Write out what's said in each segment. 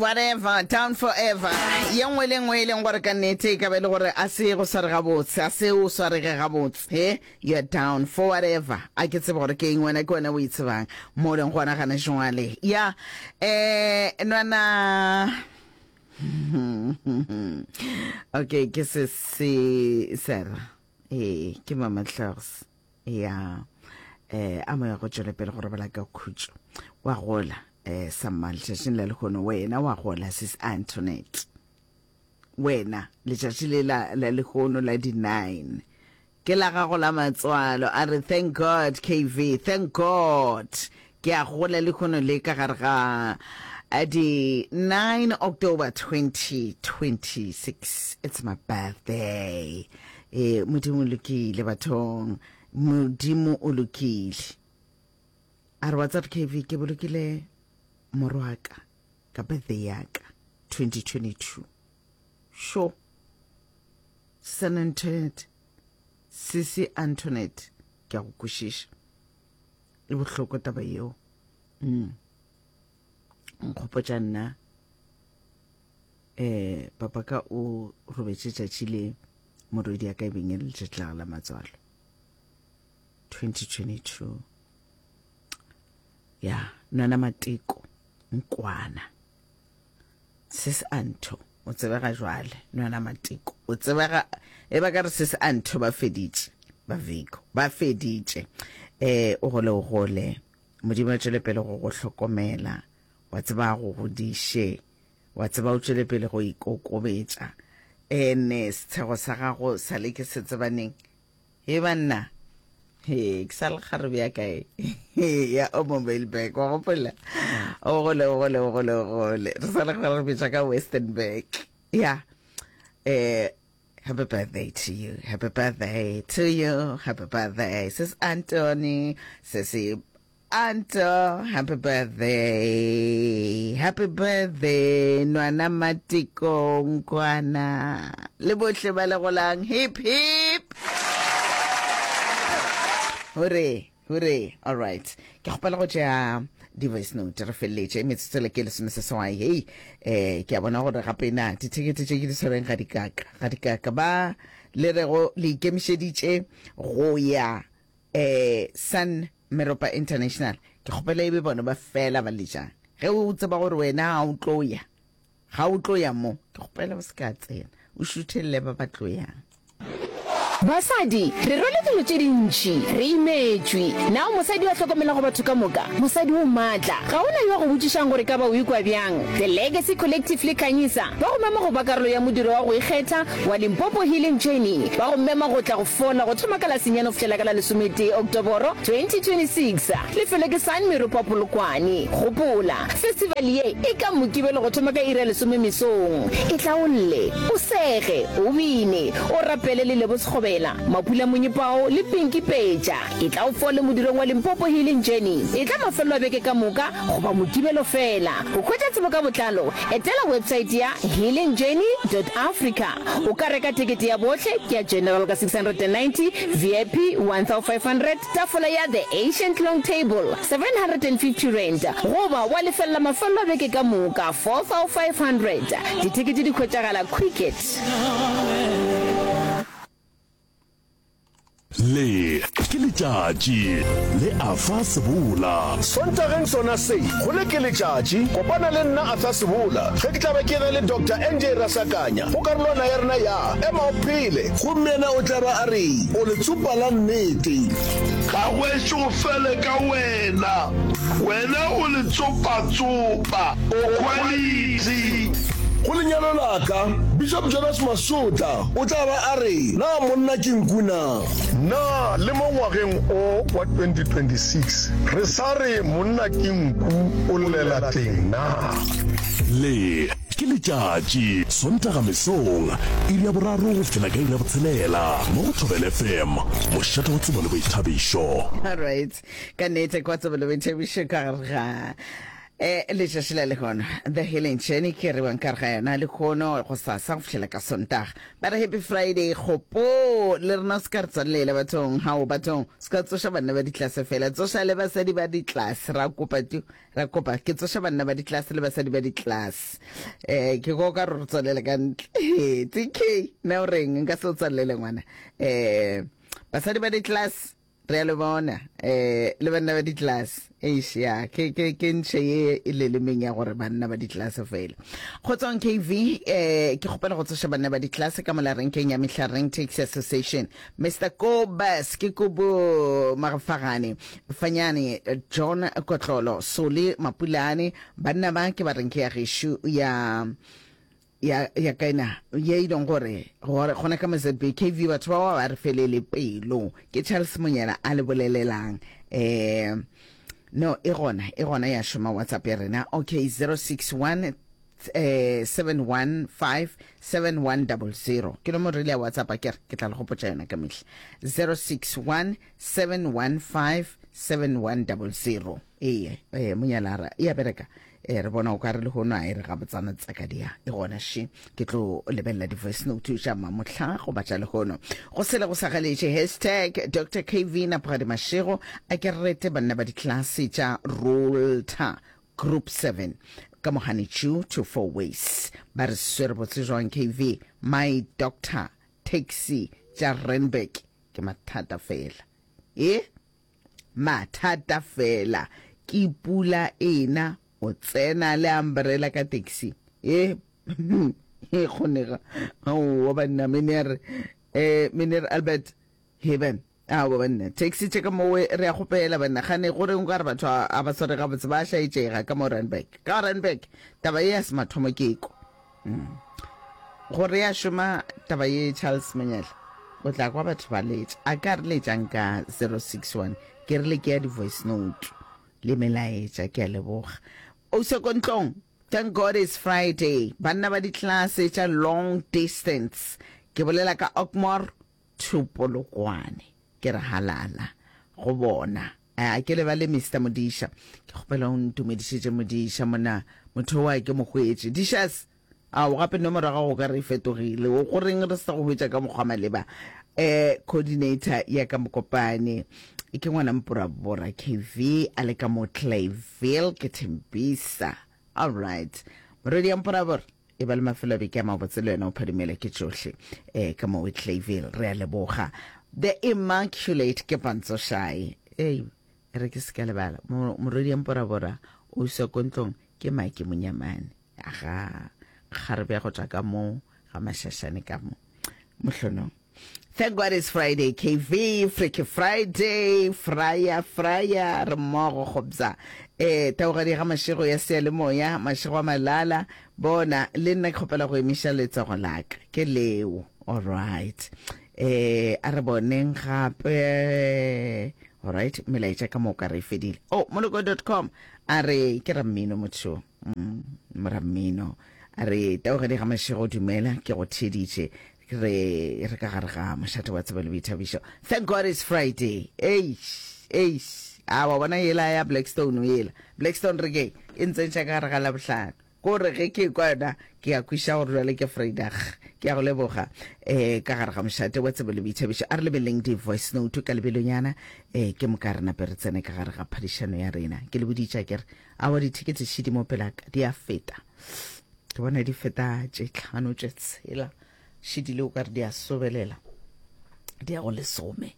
whatever, down forever. Yang weleng gore ka nete ka bele gore a se go sware gabotse, a se o sware gabotse. He, you're down for whatever. I ke tseba gore ke eng wena ke wena o itsebang. Mo leng gona gana jwale. Ya, nwana okay, ke se Sarah. Ke Mama Claus. Ya. Amo ya go tšwela pele gore bala ka khutso. Wa gola. Samal tšatšing la lehono wena wa gola sis Antoinette wena letšatši la lehono la di 9 ke la ga go la matswalo a re thank God KV thank God ke a gola lehono le ka gare ga di 9 October 2026 it's my birthday modimo lokile bathong modimo o lokile a re WhatsApp KV ke bolokile morwaka ka birthday yaka 2022 sure San Antoinette Sisi Antoinette ke go kushisha e bohloko taba yeo nkgopotša nna papa ka o robetse tšatši le morodi ya ka beng le tšetla la matswalo 2022 ya nana mateko nkwana sis Anto o tsebega jwale nana mateko o tsebega e ba ka re sis Anto ba feditše ba viko ba feditše o gole modimo tšwele pele go go hlokomela wa tseba go godiše wa tseba o tšwele pele go ikokobetša ene setshego sa gago sa le ke se tsebaneng he banna ke sa le kgarebe ya kae ya o mobile bank wa gopola o gole re sa le kgarebe tša ka Western Bank ya happy birthday to you, happy birthday to you, happy birthday sis Anthony, sisi Anto, happy birthday nwana matiko nkwana le bohle ba le golang hip hip hooray all right ke gopela go tšea di voice note re felletše metsotso ke lesome se sewai hei ke a bona gore gape na ditekete tše ke di tshwereng ga dikaka ba le rego le ikemišeditše go ya Sun Meropa International ke gopela ebe bona ba fela ba letšang ge o tseba gore wena ga o tlo ya mo ke gopela ba se ka tsena o šuthelle ba ba tlo yang basadi re role dilo tše dintši re imetšwe nao mosadi wa hlokomela go batho ka moka mosadi o maatla ga ona yo go botšišang gore ka ba o ikwa bjang the Legacy Collective le Khanyisa ba go mema go ba karolo ya modiro wa go ikgetha wa Limpopo Healing Journey ba go mema go tla go fola go thoma ka la senyano go fihlela ka la 11 October 2026 le fele ke Sun Meropa Polokwane gopola festival ye e ka mokibelo go thoma ka ira 10 mesong e tla olle o sege o bine o rapele le lebo segobela mapula monyepao le Pinky Peja e tla o fole modirong wa Limpopo Healing Journey e tla mafelo a beke ka moka go ba mokibelo fela go khwetša tsebo ka botlalo etela website ya healingjourney.africa o ka reka tikete ya bohle ke ya general ka 690 VIP 1500 tafola ya the ancient long table 750 rand goba wa lefella mafelo a beke ka moka 4500 ditikete di khwetšagala cricket le ke letšatši le afa sebula sontageng sona se go le ke letšatši kopana le nna afa sebula ge ke tla ba ke le Dr. NJ Rasakanya go karolwana ya rena ya ema o phele gommena o tla ba a re o le tsupa la nnete ga gwešo go fele ka wena o le tsopa o quality go lenyalo laka Bishop Jonas Masuta o tla ba a re na monna ke nkuna na le mo ngwageng o wa 2026 re sa re monna ke nku o lela teng na le ke letšatši sontaga mesong iri ya boraro go fihla ka iri ya botshelela mo go Thobela FM mošate wa tsebo le boithabišo all right ka nete kwa tsebo le boithabišo ka ga le tšatši le gona the healing journey ke re bang ka ga yana le khono go sa go fihlela ka Sontaga ba re happy Friday gopo le rena se ka re tsalele bathong ha o bathong se ka tsosha banna ba ditlase fela tsosha le basadi ba ditlase ra kopa ke tsosha banna ba ditlase le basadi ba ditlase ke go ka re tsalele ka TK na o reng nka se tsalele ngwana basadi ba ditlase re le bona le banna ba ditlase ya ke ntshe e le menya gore banna ba ditlase fela khotsong KV ke gopela go tsosha banna ba ditlase ka mola renkeng ya Mehlareng Taxi Association Mr. Kobas ke kubo magafagane fanyane John Kotlolo Soli Mapulane banna ba ke ba renke ya geshu ya kaina ye idong gore gona ka MZB KV batho ba ba re felele pelo ke Charles Monyela a le bolelelang no e gona ya shoma WhatsApp ya rena okay 061 715 7100 ke no mo re le WhatsApp ke tla le go potsa yona ka mehla 061 715 7100 Monyela ya bereka re bona o ka re le hono a re ga botsana tsaka dia e gona shi ke tlo lebella di voice note tša mamotlha go batla le hono go sele go sagaletse #Dr. KV na Prade Mashego a ke rete banna ba di class tša Rolta Group 7 ka mohani 2 to 4 ways ba re swere botse jwang KV my doctor taxi tša Randburg ke mathata fela mathata fela ke pula ena o tsena le umbrella ka taxi khonega o banna mener Albert Heaven a bo banna taxi tšeka mo re ya gopela banna gane gore o ka re batho a ba sore ga botse ba shaitšega ka mo Randburg taba ya smathomo keko gore ya shoma taba ye Charles Monyela o tla kwa batho ba letša a ka re letšang ka 061 ke re le ke ya di voice note le melaetša ke a leboga o se kontlong thank God it's Friday banna ba di class tša long distance ke bolela ka Okmore to Polokwane ke re halala go bona a ke le ba le Mr. Modisha ke gopela o ntumedišitše Modisha mona motho wa ke mogwetše Dishas a o gape nomoro ga go ka re fetogile o go reng re sa go hwetša ka mokgwa maleba coordinator ya ka Mokopane ke ngwana mpura bora KV a le ka mo Clayville ke Tembisa all right moredi ya mpura bora e ba le mafelo be ke a mabotse le wena o phadimele ke tsohle ka mo Clayville re a leboga the Immaculate ke Pantso Shai re ke se ka lebala moredi ya mpura bora o se kontlong ke Mike Munyamane aga kgarbe go tsa ka mo ga mashashane ka mo mohlono thank God it's Friday KV Freaky Friday Frya re mmogo gobza taogadi ga Mashego ya Sealemoya Mashego a Malala bona le nna khopela go emisha letsogo laka ke leo all right a re boneng gape all right melaetša ka moka re fedile moloko.com a re ke Ramino motho Ramino a re taogadi ga Mashego dumela ke go theditše re ka gare ga mošate wa tseba le boithabišo thank God it's Friday wa bona yela ya Blackstone re ke e ntsentša ka gare ga Labohlano kore ge ke kwana ke a kwiša gore jwale ke Friday ke a go leboga ka gare ga mošate wa tseba le boithabišo a re lebeleng di voice note ka lebelonyana ke moka rena pe re tsene ka gare ga phadišano ya rena ke le boditša kere a wa ditheketse šidi mo pelaka di a feta ke bona di feta tše tlhano tše tshela shidi le o ka re di a sobelela di a go lesome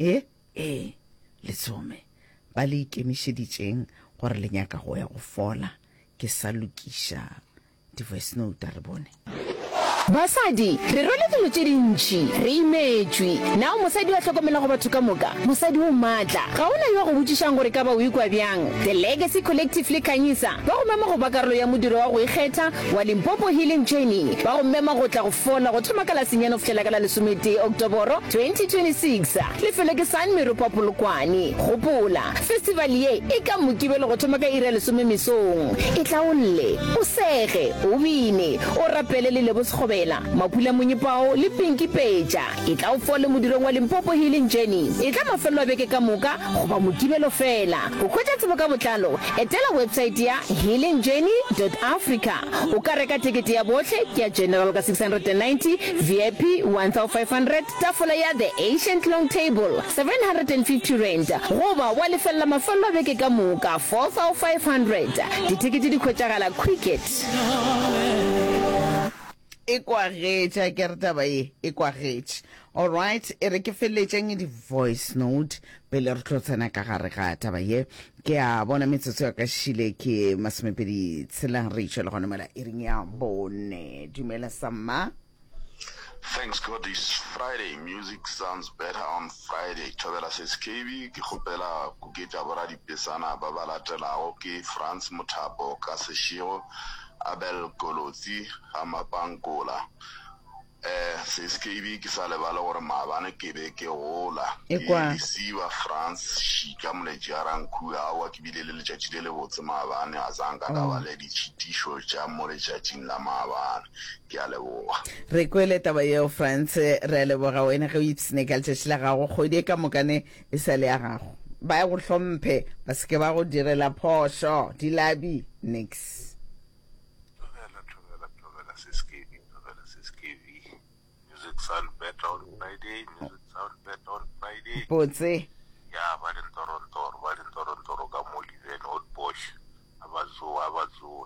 lesome ba le ikemišeditšeng gore le nyaka go ya go fola ke sa lokiša di voice note re bone basadi re role dilo tše dintši re imetšwe nao mosadi wa hlokomela go batho ka moka mosadi o maatla ga ona yo go botšišang gore ka ba o ikwa bjang the Legacy Collective le Khanyisa ba go mema go ba karolo ya modiro wa go ikgetha wa Limpopo Healing Journey ba go mema go tla go fola go thoma ka la senyano go fihlela ka la 11 Oktoboro 2026 le fele ke San Meropa Polokwane gopola festival ye e ka mokibelo go thoma ka ira 10 mesong e tla o lle o sege o bine o rapele le lebo Thobela, Mapula Munyipao le Pinky Peja. E tla o fole modirong wa Limpopo Healing Journey. E tla mafelo a beke ka moka go ba mokibelo fela. Go khwetsa tsebo ka botlalo etela website ya healingjourney.africa. O ka reka tikete ya botlhe ke ya general ka 690, VIP 1500, tafola ya the ancient long table 750 rand. Go ba wa lefella mafelo a beke ka moka 4500. Ditikete di khwetsagala cricket. Ikwagetša ke re taba e ikwagetše. All right, e re ke feletseng di voice note pele re tlo tsena ka gare ga taba ye. Ke a bona metsotso ya ka šile ke masomepedi tshelang re itšwe le gona mela e reng ya bone. Dumela Samma. Thanks God it's Friday. Music sounds better on Friday. Thobela says KB ke khopela go ketja bora dipesana ba ba latelago ke France Mothapo ka Seshego Abel Kolotsi Amapankola. Says KB ke sa lebala gore maabane ke be ke gola ke siwa France shika mlejara nkuya wa ke bile le letšatši le le botse maabane a zanga ka ba le ditšhitišo tša mo letšatšing la maabane ke a leboga. Re kwele taba yeo France re a leboga wena ge o ipsene ka letšatši la gago kgwedi ka mokane e sa le ya gago ba go hlomphe ba se ke ba go direla phošo dilabi next. Sound better on Friday, music sound better on Friday. Potse. Yeah, but in Toronto, Gamoliven, Old Bosch, Abazo.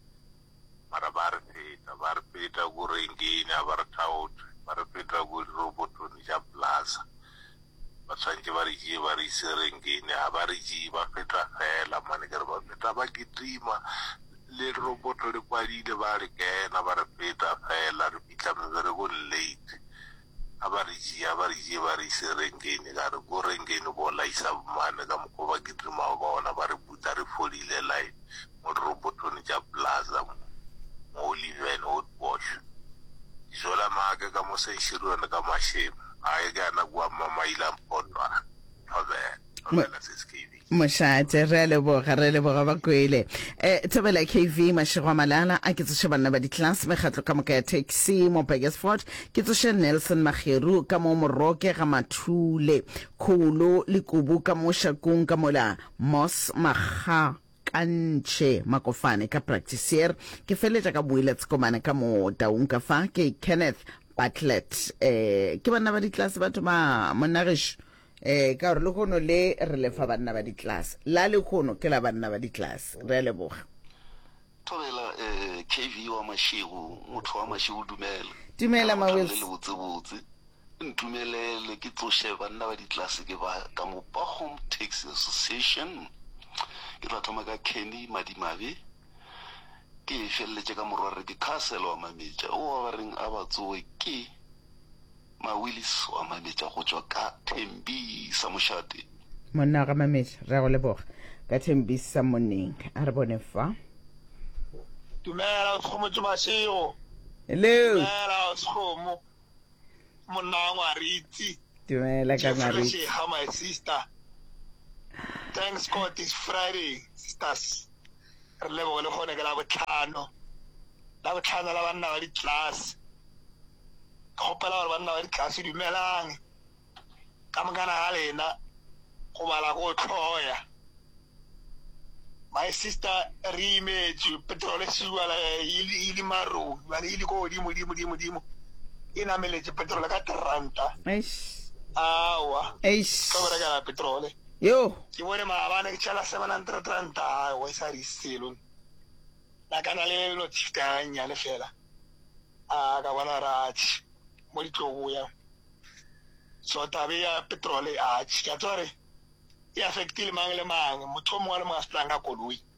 Marabarbeta, Gurengin, Abartaut, Marapeta, good robot on Plaza. But Sanjavari, Serengin, Abariji, Bafeta, Fela, Manigarba, Tabaki Trima. Little robot to the body, the barricade, Abarapeta, Fela, become very good late. Abariji, Serengin, Gorengin, Bola, Man, Gamkova, Gitrima, Abariputari, Fully Light, Mod robot on Plaza, Oliven, Old Bosch. Zola Maga, Gamose, Shiru, and Gamashe. I got a Guama, Mailam, Potma. Moshate re leboga ba kwele Thobela KV Mashego Malala a ke tsoše bana ba di class megatlo ka moka ya taxi mo Begesfort ke tsoše Nelson Mageru ka mo Moroke ga Mathule Kholo le Kubu ka mo Shakung ka mola Mos Magha Kanche Makofane ka practicer ke feletša ka Builets komana ka mo Taung ka fa ke Kenneth Bartlett ke bana ba di class batho ba monagish ka re le gono le re le fa banna ba di class la le gono ke la banna ba di class re le boga. Thobela KV wa Mashego motho wa Mashego dumela mawels le botsebotse ntumelele ke tsoše banna ba di class ke ba ka mo Home Taxi Association ke tla thoma ka Kenny Madimabe ke feletse ka morware ke Castle wa Mameja o ba reng a batsoe ke Willis wa Mameja go tswa ka Thembi sa Moshate monna ga Mameja re go leboga ka Thembi sa moneng a re bone fa. Dumela Khomo Tšmaseo. Hello Dumela Khomo monna wa Ritsi. Dumela ka Maritsi. My sister. Thanks God it's Friday sisters. Re leboga le gone ke la botlhano la banna ba di class. Khopela gore banna ba di class dumelang ka mokana ga lena go bala go tlhoya. My sister re-image petrol e siwala ili maro bana ili go dimo ina meletse petrol ka 30 awa ka bora ka petrol yo ke bone maabane ke tšhala 730 wa isa riselo la kana le lo tshitanya le fela ka bona ratši mo ditlogo ya so tabe ya petrol a tšhika tsore e affectile mang le mang motho mongwe le mongwe a setlanga koloi